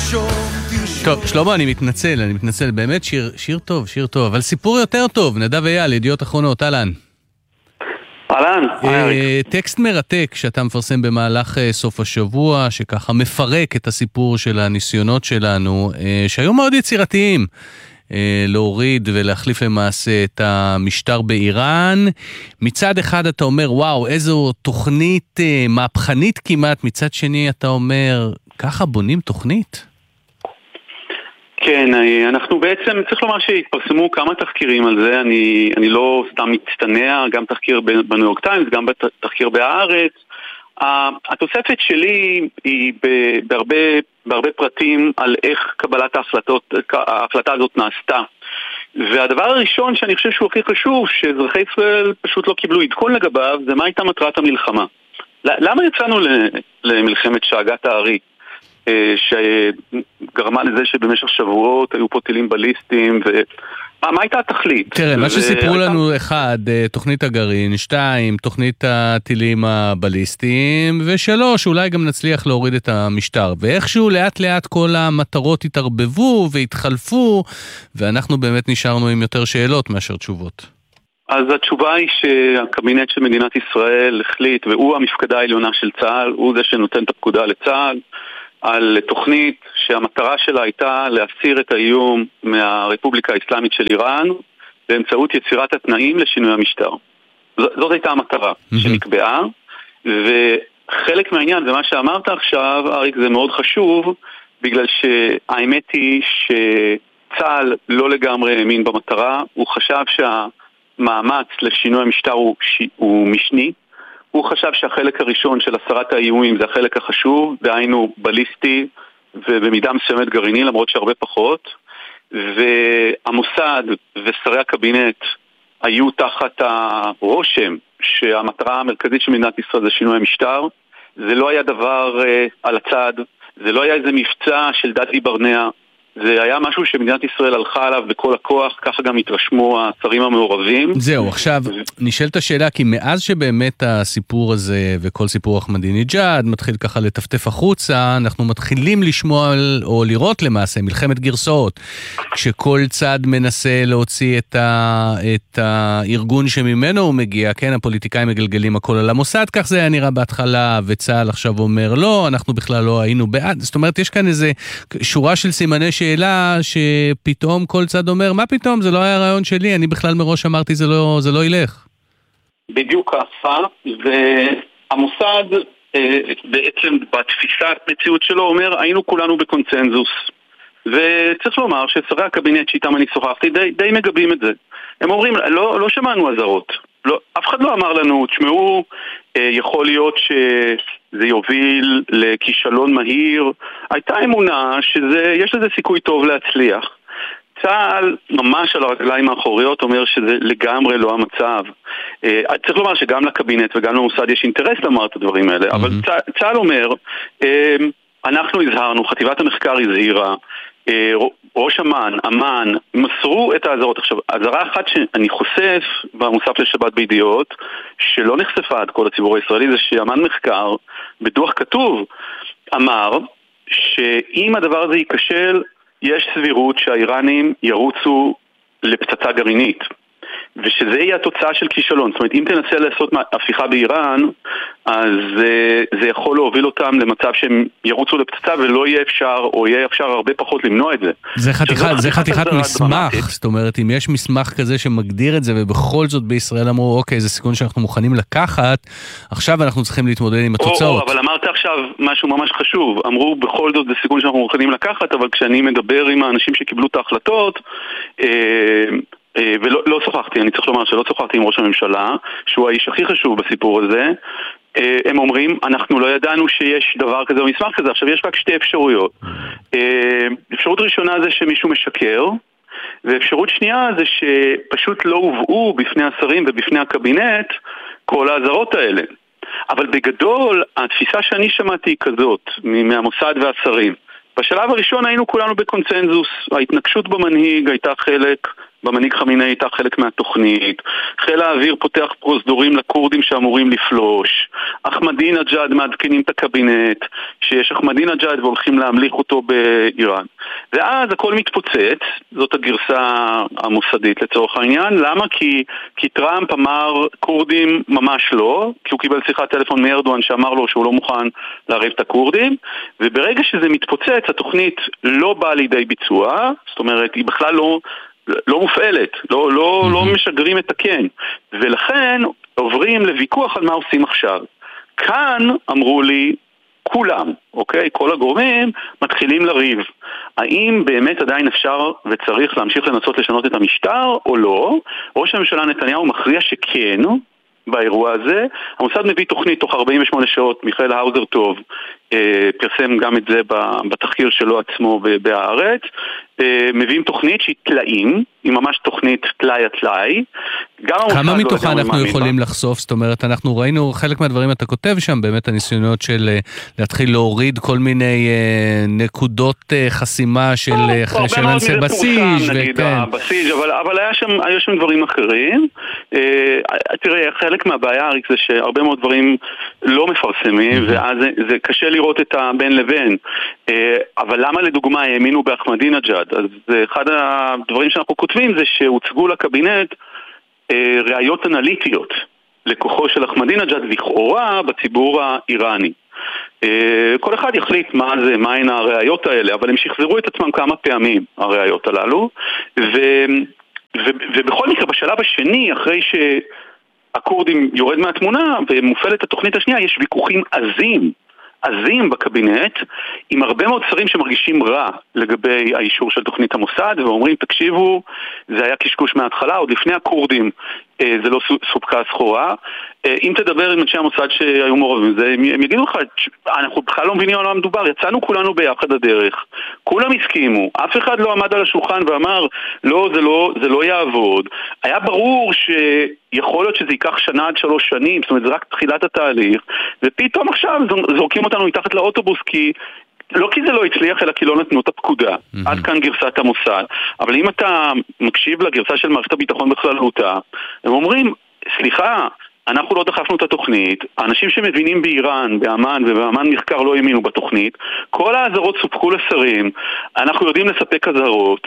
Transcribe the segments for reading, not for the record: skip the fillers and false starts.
טוב, שלמה, אני מתנצל, באמת שיר טוב, אבל סיפור יותר טוב, נדב אייל, ידיעות אחרונות, אהלן. אהלן. טקסט מרתק שאתה מפרסם במהלך סוף השבוע, שככה מפרק את הסיפור של הניסיונות שלנו, שהיו מאוד יצירתיים, להוריד ולהחליף למעשה את המשטר באיראן. מצד אחד אתה אומר, וואו, איזו תוכנית מהפכנית כמעט, מצד שני אתה אומר, ככה בונים תוכנית? כן, אנחנו בעצם, צריך לומר שהתפרסמו כמה תחקירים על זה, אני לא סתם מצטנע, גם תחקיר בניו יורק טיימס, גם תחקיר בהארץ. התוספת שלי היא בהרבה פרטים על איך קבלת ההחלטה הזאת נעשתה. והדבר הראשון שאני חושב שהוא הכי חשוב, שאזרחי ישראל פשוט לא קיבלו עדכון לגביו, זה מה הייתה מטרת המלחמה. למה יצאנו למלחמת שאגת הארי? שגרמה לזה שבמשך שבועות היו פה טילים בליסטיים, מה הייתה התכלית? תראה, מה שסיפרו לנו, 1, תוכנית הגרעין, 2, תוכנית הטילים הבליסטיים, ו3, אולי גם נצליח להוריד את המשטר, ואיכשהו לאט לאט כל המטרות התערבבו והתחלפו, ואנחנו באמת נשארנו עם יותר שאלות מאשר תשובות. אז התשובה היא שהקבינט של מדינת ישראל החליט, והוא המפקדה העליונה של צה"ל, הוא זה שנותן את הפקודה לצה"ל, על תוכנית שהמטרה שלה הייתה להסיר את האיום מהרפובליקה האסלאמית של איראן באמצעות יצירת התנאים לשינוי המשטר. זאת הייתה המטרה שנקבעה, וחלק מהעניין, ומה שאמרת עכשיו, אריק, זה מאוד חשוב, בגלל שהאמת היא שצה"ל לא לגמרי האמין במטרה, הוא חשב שהמאמץ לשינוי המשטר הוא משני, הוא חשב שהחלק הראשון של הסרת האיומים זה החלק החשוב, דהיינו בליסטי ובמידה מסוימת גרעיני, למרות שהרבה פחות, והמוסד ושרי הקבינט היו תחת הרושם שהמטרה המרכזית של מדינת ישראל זה שינוי המשטר. זה לא היה דבר על הצד, זה לא היה איזה מבצע של דדי ברנע, זה היה משהו שמדינת ישראל הלכה עליו בכל הכוח, ככה גם התרשמו השרים המעורבים. זהו, עכשיו נשאלת השאלה, כי מאז שבאמת הסיפור הזה וכל סיפור אחמדינג'אד מתחיל ככה לטפטף החוצה, אנחנו מתחילים לשמוע או לראות למעשה מלחמת גרסאות, כשכל צד מנסה להוציא את הארגון שממנו הוא מגיע, כן, הפוליטיקאים מגלגלים הכל על המוסד, כך זה היה נראה בהתחלה, וצה"ל עכשיו אומר לא, אנחנו בכלל לא היינו בעד, זאת אומרת יש כאן איזה שורה של סימני שאלה שפתאום כל צד אומר, מה פתאום? זה לא היה רעיון שלי, אני בכלל מראש אמרתי, זה לא ילך. בדיוק ככה, והמוסד בעצם בתפיסת מציאות שלו אומר, היינו כולנו בקונצנזוס. וצריך לומר ששרי הקבינט שאיתם אני שוחחתי די מגבים את זה. הם אומרים, לא שמענו עזרות. אף אחד לא אמר לנו, תשמעו, יכול להיות שזה יוביל לכישלון מהיר. הייתה אמונה שיש לזה סיכוי טוב להצליח. צה"ל ממש על הרגליים האחוריות אומר שזה לגמרי לא המצב. צריך לומר שגם לקבינט וגם למוסד יש אינטרס לומר את הדברים האלה, אבל צה"ל אומר, אנחנו הזהרנו, חטיבת המחקר הזהירה, ראש אמ"ן, מסרו את האזהרות. עכשיו, האזהרה אחת שאני חושף במוסף לשבת בידיעות, שלא נחשפה עד כל הציבור הישראלי, זה שאמ"ן מחקר, בדוח כתוב, אמר שאם הדבר הזה ייכשל, יש סבירות שהאיראנים ירוצו לפצצה גרעינית. ושזה יהיה התוצאה של כישלון. זאת אומרת, אם תנסה לעשות הפיכה באיראן, אז זה יכול להוביל אותם למצב שהם ירוצו לפצצה ולא יהיה אפשר, או יהיה אפשר הרבה פחות למנוע את זה. זה חתיכת מסמך, זאת אומרת, אם יש מסמך כזה שמגדיר את זה, ובכל זאת בישראל אמרו, אוקיי, זה סיכון שאנחנו מוכנים לקחת, עכשיו אנחנו צריכים להתמודד עם התוצאות. אבל אמרת עכשיו משהו ממש חשוב, אמרו בכל זאת זה סיכון שאנחנו מוכנים לקחת, אבל כשאני מדבר עם האנשים שקיבלו את ההחלטות, ולא שוחחתי, אני צריך לומר שלא שוחחתי עם ראש הממשלה, שהוא האיש הכי חשוב בסיפור הזה, הם אומרים, אנחנו לא ידענו שיש דבר כזה או מסמך כזה, עכשיו יש רק שתי אפשרויות. אפשרות ראשונה זה שמישהו משקר, ואפשרות שנייה זה שפשוט לא הובאו בפני השרים ובפני הקבינט כל האזהרות האלה. אבל בגדול, התפיסה שאני שמעתי היא כזאת, מהמוסד והשרים. בשלב הראשון היינו כולנו בקונצנזוס, ההתנגשות במנהיג הייתה חלק במנהיג חמינאי הייתה חלק מהתוכנית, חיל האוויר פותח פרוזדורים לקורדים שאמורים לפלוש, אחמדינג'אד מעדכנים את הקבינט שיש אחמדינג'אד והולכים להמליך אותו באיראן, ואז הכל מתפוצץ. זאת הגרסה המוסדית לצורך העניין. למה? כי טראמפ אמר קורדים ממש לא, כי הוא קיבל שיחת טלפון מארדואן שאמר לו שהוא לא מוכן לערב את הקורדים, וברגע שזה מתפוצץ התוכנית לא באה לידי ביצוע, זאת אומרת היא בכלל לא מופעלת, לא משגרים את הכן, ולכן עוברים לוויכוח על מה עושים עכשיו. כאן אמרו לי כולם, אוקיי? כל הגורמים מתחילים לריב. האם באמת עדיין אפשר וצריך להמשיך לנסות לשנות את המשטר או לא? ראש הממשלה נתניהו מכריע שכן באירוע הזה. המוסד מביא תוכנית תוך 48 שעות, מיכאל האוזר טוב פרסם גם את זה בתחקיר שלו עצמו בהארץ. מביאים תוכנית שהיא תלאים, היא ממש תוכנית תלאי התלאי. כמה מתוכה אנחנו יכולים לחשוף? זאת אומרת, אנחנו ראינו חלק מהדברים אתה כותב שם, באמת הניסיונות של להתחיל להוריד כל מיני נקודות חסימה של אנסי בסיג' אבל היה שם דברים אחרים. תראה, חלק מהבעיה זה שהרבה מאוד דברים לא מפרסמים, ואז זה קשה לראות את הבין לבין. אבל למה לדוגמה האמינו באחמדינג'אד? אז אחד הדברים שאנחנו כותבים זה שהוצגו לקבינט ראיות אנליטיות לכוחו של אחמדינג'אד לכאורה בציבור האיראני. כל אחד יחליט מהן הראיות האלה, אבל הם שחזרו את עצמם כמה פעמים הראיות הללו, ובכל מקרה בשלב השני, אחרי שהקורדים יורד מהתמונה ומופעלת התוכנית השנייה, יש ויכוחים עזים בקבינט, עם הרבה מאוד שרים שמרגישים רע לגבי האישור של תוכנית המוסד, ואומרים, תקשיבו, זה היה קשקוש מההתחלה, עוד לפני הקורדים זה לא סופקה סחורה. אם תדבר עם אנשי המוסד שהיו מעורבים בזה, הם יגידו לך, אנחנו בכלל לא מבינים על מה מדובר, יצאנו כולנו ביחד הדרך, כולם הסכימו, אף אחד לא עמד על השולחן ואמר, לא, זה לא יעבוד. היה ברור שיכול להיות שזה ייקח שנה עד 3 שנים, זאת אומרת, זה רק תחילת התהליך, ופתאום עכשיו זורקים אותנו מתחת לאוטובוס, לא כי זה לא הצליח, אלא כי לא נתנו את הפקודה. עד כאן גרסת המוסד. אבל אם אתה מקשיב לגרסה של מערכת הביטחון בכללותה, הם אומרים, סליחה, אנחנו לא דחפנו את התוכנית, האנשים שמבינים באיראן, באמן ובאמן מחקר לא האמינו בתוכנית, כל האזהרות סופקו לשרים, אנחנו יודעים לספק אזהרות,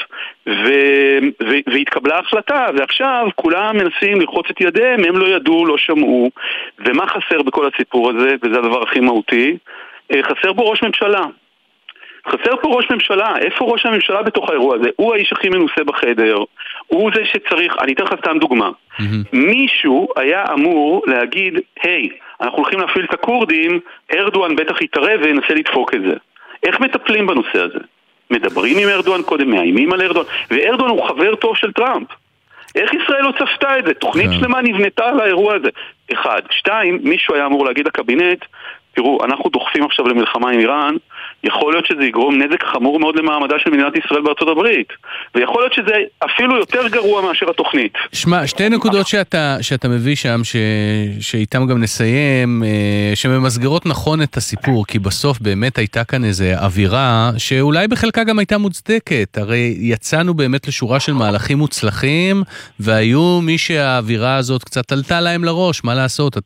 והתקבלה החלטה, ועכשיו כולם מנסים ללחוץ את ידיהם, הם לא ידעו, לא שמעו, ומה חסר בכל הסיפור הזה, וזה הדבר הכי מהותי, חסר בו ראש ממשלה. חסר פה ראש ממשלה. איפה ראש הממשלה בתוך האירוע הזה? הוא האיש הכי מנוסה בחדר, הוא זה שצריך, אני אתן לך סתם דוגמה, מישהו היה אמור להגיד, היי, אנחנו הולכים להפעיל את הקורדים, ארדואן בטח יתערב וינסה לדפוק את זה. איך מטפלים בנושא הזה? מדברים עם ארדואן קודם, מאיימים על ארדואן, וארדואן הוא חבר טוב של טראמפ. איך ישראל לא צפתה את זה? תוכנית שלמה נבנתה על האירוע הזה. 1. 2, מישהו היה אמור להגיד לקבינט, תראו, אנחנו דוחפים עכשיו למלחמה עם איראן, יכול להיות שזה יגרום נזק חמור מאוד למעמדה של מדינת ישראל בארצות הברית, ויכול להיות שזה אפילו יותר גרוע מאשר התוכנית. שמע, 2 נקודות שאתה מביא שם, שאיתם גם נסיים, שממסגרות נכון את הסיפור, כי בסוף באמת הייתה כאן איזו אווירה, שאולי בחלקה גם הייתה מוצדקת, הרי יצאנו באמת לשורה של מהלכים מוצלחים, והיו מי שהאווירה הזאת קצת עלתה להם לראש, מה לעשות,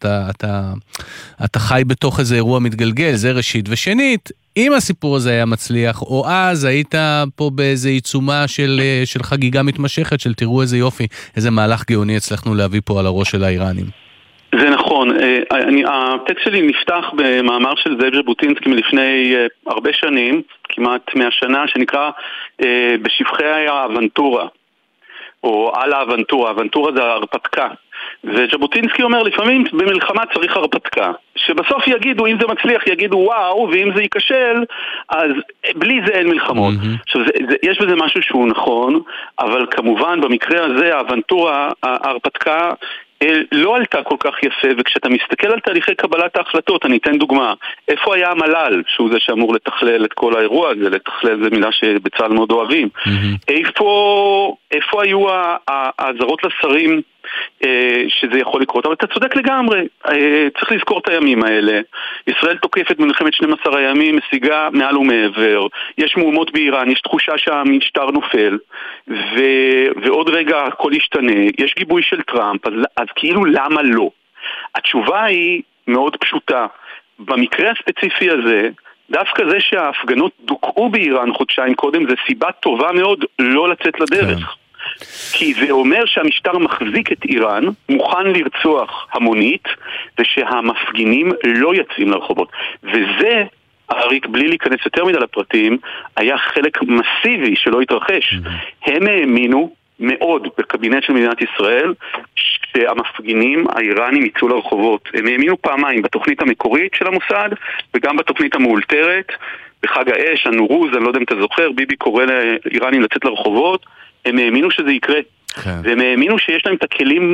אתה חי בתוך איזה אירוע מתגלגל, זה ראשית, ושנית, אם הסיפור הזה היה מצליח, או אז היית פה באיזו עיצומה של חגיגה מתמשכת, של תראו איזה יופי, איזה מהלך גאוני הצלחנו להביא פה על הראש של האיראנים. זה נכון. הטקסט שלי נפתח במאמר של זאב ז'בוטינסקי מלפני הרבה שנים, כמעט 100 שנה, שנקרא בשבחי האבנטורה, או על האבנטורה. האבנטורה זה ההרפתקה. וז'בוטינסקי אומר, לפעמים במלחמה צריך הרפתקה, שבסוף יגידו, אם זה מצליח יגידו וואו, ואם זה ייכשל, אז בלי זה אין מלחמות. עכשיו, יש בזה משהו שהוא נכון, אבל כמובן במקרה הזה האבנטורה, ההרפתקה לא עלתה כל כך יפה, וכשאתה מסתכל על תהליכי קבלת ההחלטות, אני אתן דוגמה, איפה היה המל"ל, שהוא זה שאמור לתכלל את כל האירוע הזה, לתכלל זה מילה שבצה"ל מאוד אוהבים, איפה היו האזהרות לשרים שזה יכול לקרות, אבל אתה צודק לגמרי, צריך לזכור את הימים האלה. ישראל תוקפת במלחמת 12 הימים, משיגה מעל ומעבר, יש מהומות באיראן, יש תחושה שהמשטר נופל, ועוד רגע הכל ישתנה, יש גיבוי של טראמפ, אז כאילו למה לא? התשובה היא מאוד פשוטה, במקרה הספציפי הזה, דווקא זה שההפגנות דוכאו באיראן חודשיים קודם, זה סיבה טובה מאוד לא לצאת לדרך. כי זה אומר שהמשטר מחזיק את איראן, מוכן לרצוח המונית, ושהמפגינים לא יצאים לרחובות. וזה, אריק, בלי להיכנס יותר מדי לפרטים, היה חלק מסיבי שלא התרחש. הם האמינו מאוד בקבינט של מדינת ישראל, שהמפגינים האיראנים יצאו לרחובות. הם האמינו פעמיים בתוכנית המקורית של המוסד, וגם בתוכנית המאולתרת, בחג האש, הנורוז, אני לא יודע אם אתה זוכר, ביבי קורא לאיראנים לצאת לרחובות, הם האמינו שזה יקרה, והם האמינו שיש להם את הכלים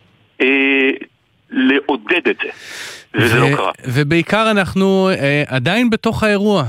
לעודד את זה, וזה לא קרה. ובעיקר אנחנו עדיין בתוך האירוע,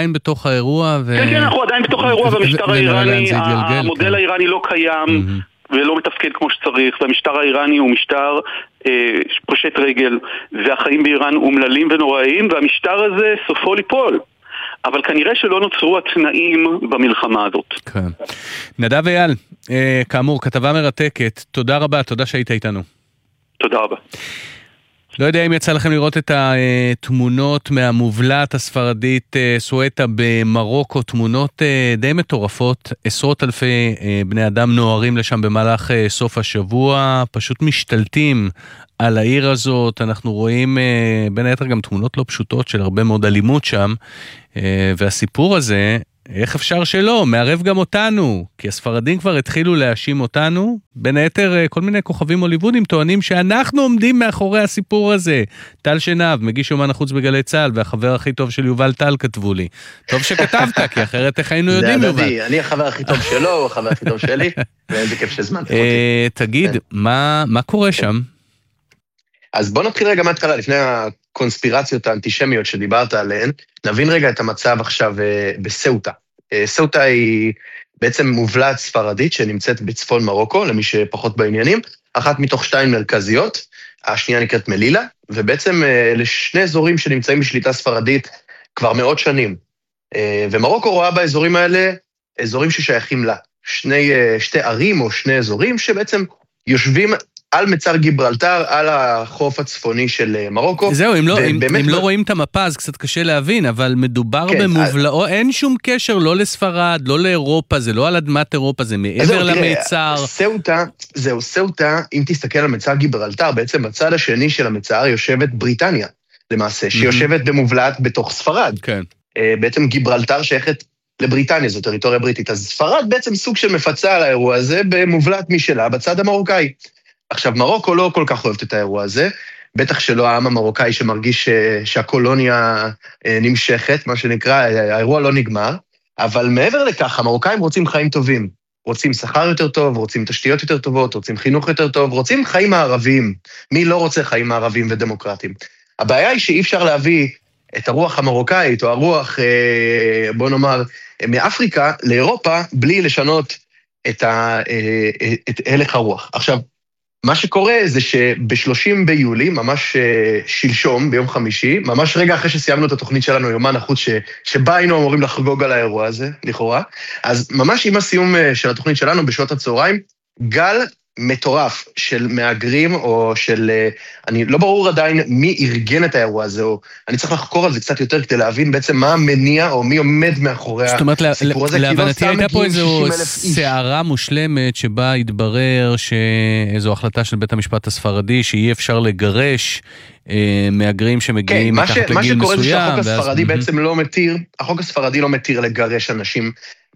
כן, אנחנו עדיין בתוך האירוע, והמשטר האיראני, המודל האיראני לא קיים, ולא מתפקד כמו שצריך, והמשטר האיראני הוא משטר פושט רגל, והחיים באיראן אומללים ונוראיים, והמשטר הזה סופו ליפול. אבל כנראה שלא נוצרו התנאים במלחמה הזאת. כן. נדב אייל, כאמור, כתבה מרתקת. תודה רבה, תודה שהיית איתנו. תודה רבה. לא יודע אם יצא לכם לראות את התמונות מהמובלעת הספרדית סואטה במרוקו, תמונות די מטורפות, עשרות אלפי בני אדם נוערים לשם במהלך סוף השבוע, פשוט משתלטים על העיר הזאת. אנחנו רואים בין היתר גם תמונות לא פשוטות של הרבה מאוד אלימות שם, והסיפור הזה, איך אפשר שלא? מערב גם אותנו, כי הספרדים כבר התחילו להאשים אותנו, בין היתר כל מיני כוכבים הוליוודיים טוענים שאנחנו עומדים מאחורי הסיפור הזה. טל שנב, מגיש יומן החוץ בגלי צהל, והחבר הכי טוב של יובל טל כתבו לי. טוב שכתבת, כי אחרת איך היינו יודעים, יובל. זה הדדי, אני החבר הכי טוב שלו, הוא החבר הכי טוב שלי, ואיזה כיף שזמנתם אותי. תגיד, מה קורה שם? אז בוא נתחיל רגע מההתחלה, לפני הקונספירציות האנטישמיות שדיברת עליהן, נבין רגע את המצב עכשיו בסאוטה. סאוטה היא בעצם מובלעת ספרדית שנמצאת בצפון מרוקו, למי שפחות בעניינים, אחת מתוך 2 מרכזיות, השנייה נקראת מלילה, ובעצם אלה 2 אזורים שנמצאים בשליטה ספרדית כבר מאות שנים. ומרוקו רואה באזורים האלה אזורים ששייכים לה, 2 ערים או 2 אזורים שבעצם יושבים על מצר גיברלטר, על החוף הצפוני של מרוקו. זהו, אם לא רואים את המפה, אז קצת קשה להבין, אבל מדובר במובלעו, אין שום קשר לא לספרד, לא לאירופה, זה לא על אדמת אירופה, זה מעבר למצר. סאוטה, אם תסתכל על מצר גיברלטר, בעצם בצד השני של המצר יושבת בריטניה, למעשה, שיושבת במובלעת בתוך ספרד. כן. בעצם גיברלטר שייכת לבריטניה, זו טריטוריה בריטית. אז ספרד בעצם סוג של מפצה על האירוע הזה, במובלעת משלה, בצד המרוקאי. עכשיו, מרוקו לא כל כך אוהבת את האירוע הזה, בטח שלא העם המרוקאי שמרגיש שהקולוניה נמשכת, מה שנקרא, האירוע לא נגמר, אבל מעבר לכך, המרוקאים רוצים חיים טובים, רוצים שכר יותר טוב, רוצים תשתיות יותר טובות, רוצים חינוך יותר טוב, רוצים חיים מערביים. מי לא רוצה חיים מערביים ודמוקרטיים? הבעיה היא שאי אפשר להביא את הרוח המרוקאית, או הרוח, בוא נאמר, מאפריקה לאירופה, בלי לשנות את הלך הרוח. עכשיו, מה שקורה זה שב-30 ביולי, ממש שלשום, ביום חמישי, ממש רגע אחרי שסיימנו את התוכנית שלנו, יומן החוץ, שבה היינו אמורים לחגוג על האירוע הזה, לכאורה, אז ממש עם הסיום של התוכנית שלנו, בשעות הצהריים, גל מטורף של מהגרים, או של, אני לא ברור עדיין מי ארגן את האירוע הזה, או אני צריך לחקור על זה קצת יותר, כדי להבין בעצם מה המניע, או מי עומד מאחורי הסיפור הזה. להבנתי הייתה פה איזו סערה מושלמת, שבה התברר שאיזו החלטה של בית המשפט הספרדי, שאי אפשר לגרש מהגרים שמגיעים מתחת לגיל מסוים. מה שקורה זה שהחוק הספרדי בעצם לא מתיר, החוק הספרדי לא מתיר לגרש אנשים,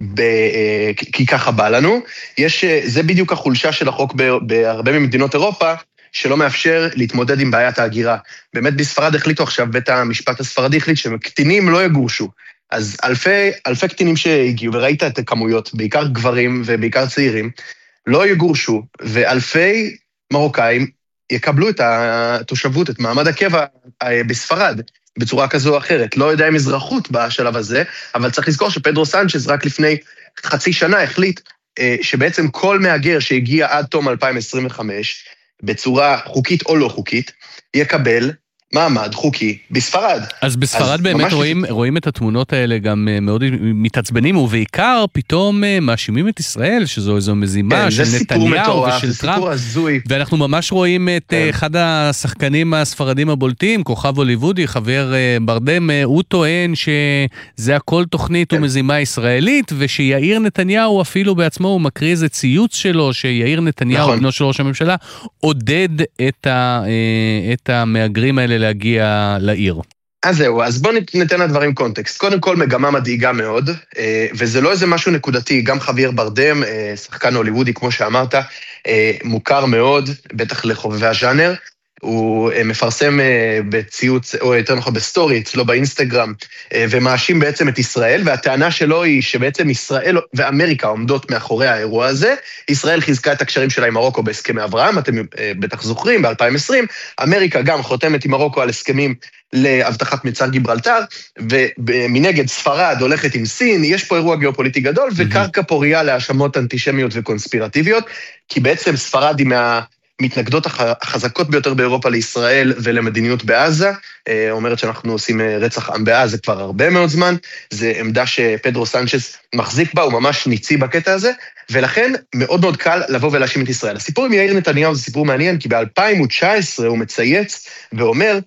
כי ככה בא לנו. זה בדיוק החולשה של החוק בהרבה ממדינות אירופה, שלא מאפשר להתמודד עם בעיית ההגירה. באמת בספרד החליטו עכשיו, בית המשפט הספרדי החליט שקטינים לא יגורשו. אז אלפי קטינים שהגיעו, וראית את הכמויות, בעיקר גברים ובעיקר צעירים, לא יגורשו, ואלפי מרוקאים יקבלו את התושבות, את מעמד הקבע בספרד, בצורה כזו או אחרת. לא יודע אם אזרחות בשלב הזה, אבל צריך לזכור שפדרו סנצ'ז רק לפני חצי שנה החליט שבעצם כל מהגר שהגיע עד תום 2025, בצורה חוקית או לא חוקית, יקבל מעמד חוקי בספרד. אז בספרד באמת רואים את התמונות האלה גם מאוד מתעצבנים, ובעיקר פתאום מאשימים את ישראל, שזו איזו מזימה של נתניהו ושל טראמפ, ואנחנו ממש רואים את אחד השחקנים הספרדים הבולטים, כוכב הוליוודי, חבר ברדם, הוא טוען שזה הכל תוכנית ומזימה ישראלית, ושיאיר נתניהו אפילו בעצמו, הוא מקריא איזה ציוץ שלו, שיאיר נתניהו, בנו של ראש הממשלה, עודד את המהגרים האלה להגיע לעיר. אז זהו, אז בואו ניתן לדברים קונטקסט. קודם כל מגמה מדאיגה מאוד, וזה לא איזה משהו נקודתי, גם חביר ברדם, שחקן הוליוודי כמו שאמרת, מוכר מאוד, בטח לחובבי הז'אנר, הוא מפרסם בציוץ, או יותר נכון בסטורי, אצלו באינסטגרם, ומאשים בעצם את ישראל, והטענה שלו היא שבעצם ישראל ואמריקה עומדות מאחורי האירוע הזה, ישראל חיזקה את הקשרים שלה עם מרוקו בהסכמי אברהם, אתם בטח זוכרים, ב-2020, אמריקה גם חותמת עם מרוקו על הסכמים להבטחת מצר גיברלטר, ומנגד ספרד הולכת עם סין, יש פה אירוע גיאופוליטי גדול, וקרקע פוריה להאשמות אנטישמיות וקונספירטיביות, כי בעצם ספרד היא מתנגדות החזקות ביותר באירופה לישראל ולמדיניות בעזה, אומרת שאנחנו עושים רצח עם בעזה כבר הרבה מאוד זמן, זה עמדה שפדרו סנצ'ס מחזיק בה, הוא ממש ניצי בקטע הזה, ולכן מאוד מאוד קל לבוא ולהאשים את ישראל. הסיפור עם יאיר נתניהו זה סיפור מעניין, כי ב-2019 הוא מצייץ ואומר,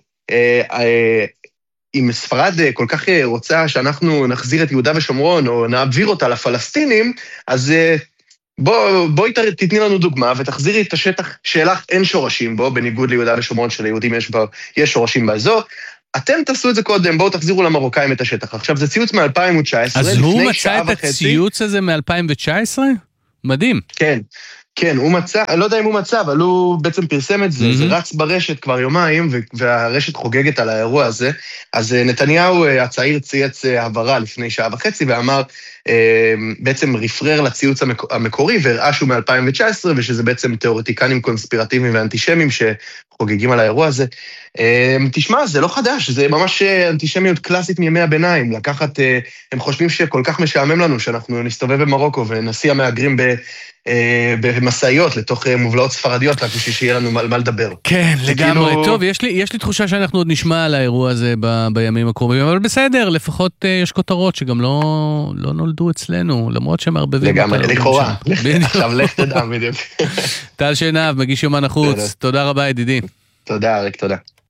אם ספרד כל כך רוצה שאנחנו נחזיר את יהודה ושומרון, או נעביר אותה לפלסטינים, אז בואי תתני לנו דוגמה, ותחזירי את השטח שלך אין שורשים בו, בניגוד ליהודה ושומרון שליהודים יש שורשים באזור, אתם תעשו את זה קודם, בואו תחזירו למרוקאים את השטח. עכשיו זה ציוץ מ-2019, אז הוא מצא את הציוץ הזה מ-2019? מדהים. כן, הוא מצא, אני לא יודע אם הוא מצא, אבל הוא בעצם פרסם את זה, זה רץ ברשת כבר יומיים, והרשת חוגגת על האירוע הזה, אז נתניהו הצעיר צייץ הבהרה לפני שעה וחצי, ואמר, בעצם רפרר לציוץ המקורי, והראה שהוא מ-2019, ושזה בעצם תיאורטיקנים קונספירטיביים ואנטישמיים שחוגגים על האירוע הזה. תשמע, זה לא חדש, זה ממש אנטישמיות קלאסית מימי הביניים, לקחת, הם חושבים שכל כך משעמם לנו, שאנחנו נסתובב במרוקו, ונסיע מהגרים במסעיות לתוך מובלעות ספרדיות, רק בשביל שיהיה לנו מה לדבר. כן, לגמרי. טוב, יש לי תחושה שאנחנו עוד נשמע על האירוע הזה בימים הקרובים, אבל בסדר, לפחות יש כותרות שגם לא נולדו אצלנו, למרות שהם מערבבים. לגמרי, לכאורה. עכשיו לך תדע בדיוק. טל שנהב, מגיש יומן החוץ. תודה רבה, ידידי. תודה, אריק, תודה.